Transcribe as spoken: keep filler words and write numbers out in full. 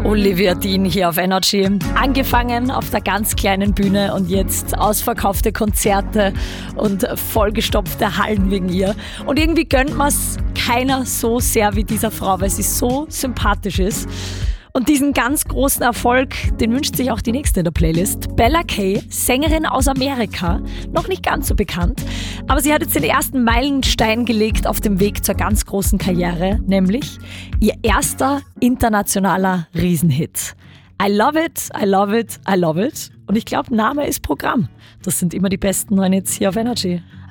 Olivia Dean hier auf Energy. Angefangen auf der ganz kleinen Bühne und jetzt ausverkaufte Konzerte und vollgestopfte Hallen wegen ihr. Und irgendwie gönnt man es keiner so sehr wie dieser Frau, weil sie so sympathisch ist. Und diesen ganz großen Erfolg, den wünscht sich auch die nächste in der Playlist. Bella Kay, Sängerin aus Amerika, noch nicht ganz so bekannt, aber sie hat jetzt den ersten Meilenstein gelegt auf dem Weg zur ganz großen Karriere, nämlich ihr erster internationaler Riesenhit. I love it, I love it, I love it. Und ich glaube, Name ist Programm. Das sind immer die besten neuen Hits hier auf Energy.